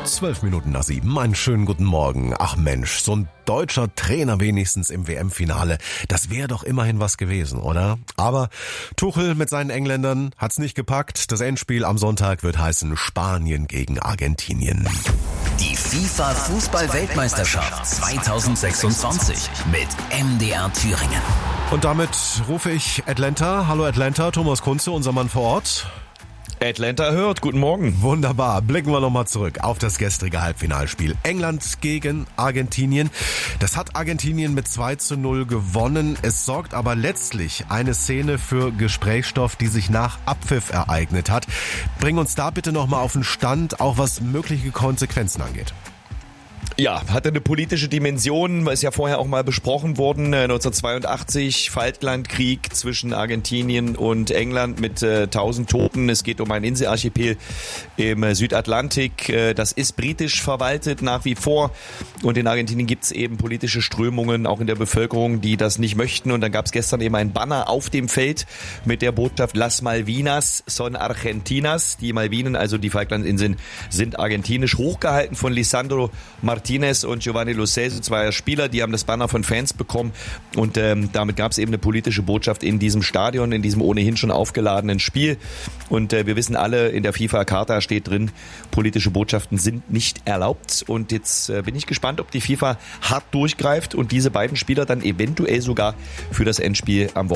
7:12. Einen schönen guten Morgen. Ach Mensch, so ein deutscher Trainer wenigstens im WM-Finale. Das wäre doch immerhin was gewesen, oder? Aber Tuchel mit seinen Engländern hat's nicht gepackt. Das Endspiel am Sonntag wird heißen Spanien gegen Argentinien. Die FIFA-Fußball-Weltmeisterschaft 2026 mit MDR Thüringen. Und damit rufe ich Atlanta. Hallo Atlanta, Thomas Kunze, unser Mann vor Ort. Atlanta hört, guten Morgen. Wunderbar, blicken wir nochmal zurück auf das gestrige Halbfinalspiel. England gegen Argentinien. Das hat Argentinien mit 2:0 gewonnen. Es sorgt aber letztlich eine Szene für Gesprächsstoff, die sich nach Abpfiff ereignet hat. Bring uns da bitte nochmal auf den Stand, auch was mögliche Konsequenzen angeht. Ja, hatte eine politische Dimension, ist ja vorher auch mal besprochen worden. 1982, Falklandkrieg zwischen Argentinien und England mit 1000 Toten. Es geht um einen Inselarchipel im Südatlantik. Das ist britisch verwaltet nach wie vor. Und in Argentinien gibt es eben politische Strömungen, auch in der Bevölkerung, die das nicht möchten. Und dann gab es gestern eben ein Banner auf dem Feld mit der Botschaft Las Malvinas son Argentinas. Die Malvinen, also die Falklandinseln, sind argentinisch, hochgehalten von Lisandro Martinez und Giovanni Lo Celso, zwei Spieler, die haben das Banner von Fans bekommen und damit gab es eben eine politische Botschaft in diesem Stadion, in diesem ohnehin schon aufgeladenen Spiel. Und wir wissen alle, in der FIFA-Charta steht drin, politische Botschaften sind nicht erlaubt. Und jetzt bin ich gespannt, ob die FIFA hart durchgreift und diese beiden Spieler dann eventuell sogar für das Endspiel am Wochenende